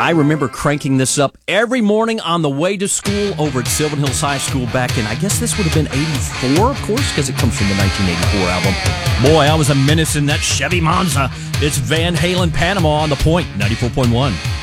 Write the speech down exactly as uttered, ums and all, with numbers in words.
I remember cranking this up every morning on the way to school over at Sylvan Hills High School back in, I guess this would have been eighty-four, of course, because it comes from the nineteen eighty-four album. Boy, I was a menace in that Chevy Monza. It's Van Halen Panama on The Point, ninety-four point one.